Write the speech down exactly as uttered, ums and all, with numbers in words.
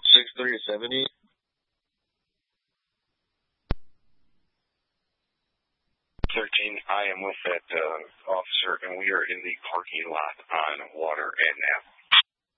six three seventy. thirteen, I am with that uh, officer, and we are in the parking lot on Water and Nap.